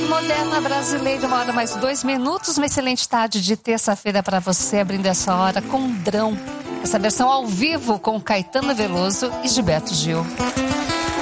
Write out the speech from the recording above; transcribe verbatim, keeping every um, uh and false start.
Moderna Brasileira, uma hora mais dois minutos. Uma excelente tarde de terça-feira para você, abrindo essa hora com Drão. Essa versão ao vivo com Caetano Veloso e Gilberto Gil.